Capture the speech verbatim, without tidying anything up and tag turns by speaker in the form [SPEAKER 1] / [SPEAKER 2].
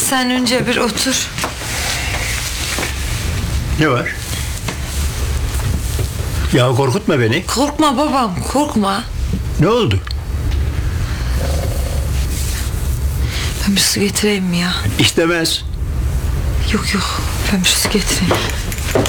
[SPEAKER 1] sen önce bir otur.
[SPEAKER 2] Ne var? Ya korkutma beni.
[SPEAKER 1] Korkma babam, korkma.
[SPEAKER 2] Ne oldu?
[SPEAKER 1] Ben bir su getireyim mi ya?
[SPEAKER 2] İstemez.
[SPEAKER 1] Yok yok, ben bir su getireyim.